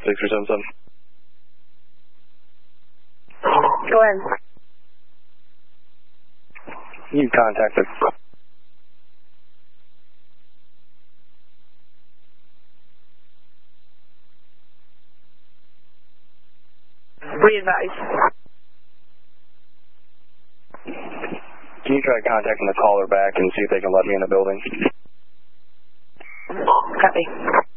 6377. Go ahead. You contact the... Re-advise. Can you try contacting the caller back and see if they can let me in the building? Copy.